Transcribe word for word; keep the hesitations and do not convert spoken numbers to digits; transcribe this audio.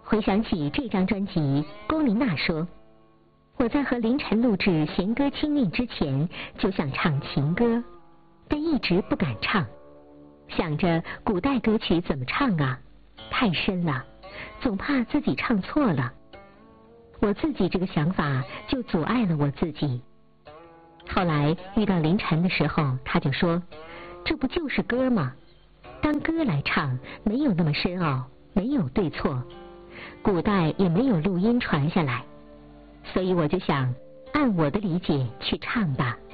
回想起这张专辑，龚琳娜说：“我在和凌晨录制《弦歌清韵》之前，就想唱情歌，但一直不敢唱，想着古代歌曲怎么唱啊，太深了，总怕自己唱错了。我自己这个想法就阻碍了我自己。后来遇到凌晨的时候，他就说：这不就是歌吗？当歌来唱，没有那么深奥，没有对错，古代也没有录音传下来，所以我就想按我的理解去唱吧。